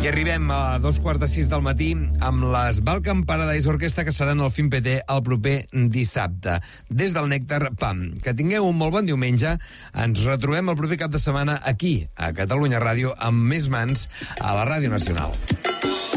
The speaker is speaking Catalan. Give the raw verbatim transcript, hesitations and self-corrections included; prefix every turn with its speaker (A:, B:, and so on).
A: I arribem a dos quarts de sis del matí amb les Balkan Paradise Orquestra, que seran al FinPT el proper dissabte. Des del Nèctar, pam. Que tingueu un molt bon diumenge. Ens retrobem el proper cap de setmana aquí, a Catalunya Ràdio, amb més mans a la Ràdio Nacional.